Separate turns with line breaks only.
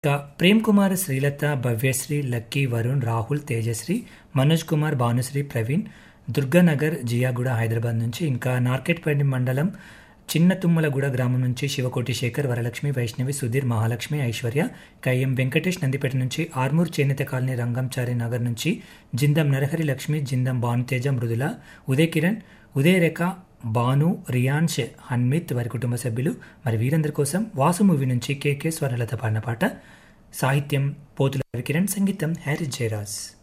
ఇంకా ప్రేమ్ కుమార్, శ్రీలత, భవ్యశ్రీ, లక్కీ, వరుణ్, రాహుల్, తేజశ్రీ, మనోజ్ కుమార్, భానుశ్రీ, ప్రవీణ్, దుర్గానగర్, జియాగూడ, హైదరాబాద్ నుంచి. ఇంకా నార్కెట్పల్లి మండలం చిన్న తుమ్మలగూడ గ్రామం నుంచి శివకోటి శేఖర్, వరలక్ష్మి, వైష్ణవి, సుధీర్, మహాలక్ష్మి, ఐశ్వర్య. కయ్యం వెంకటేష్ నందిపేట నుంచి. ఆర్మూర్ చేనేత కాలనీ రంగంచారి నగర్ నుంచి జిందం నరహరి లక్ష్మి, జిందం భానుతేజ, మృదుల, ఉదయ్ కిరణ్, ఉదయ్ రేఖ, భాను, రియాన్ష్, హన్మిత్ వారి కుటుంబ సభ్యులు. మరి వీరందరి కోసం వాసు మూవీ నుంచి కేకే స్వర్ణలత పాడిన పాట. సాహిత్యం పోతుల రవికిరణ్, సంగీతం హ్యారీ జయరాజ్.